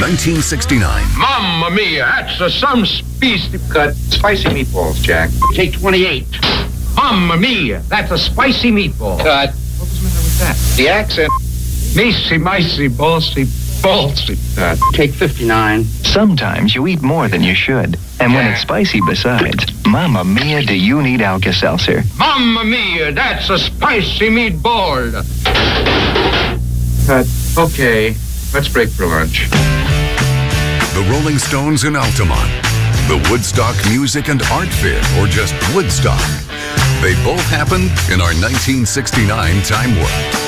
1969. Mamma mia, that's some spicy cut. Spicy meatballs, Jack. Take 28. Mamma mia, that's a spicy meatball. Cut. What was the matter with that? The accent. Missy, micey, ballsy, ballsy. Cut. Take 59. Sometimes you eat more than you should. And when it's spicy besides, Mamma Mia, do you need Alka-Seltzer? Mamma mia, that's a spicy meatball. Cut. Okay, let's break for lunch. The Rolling Stones in Altamont. The Woodstock Music and Art Fair, or just Woodstock. They both happened in our 1969 time warp.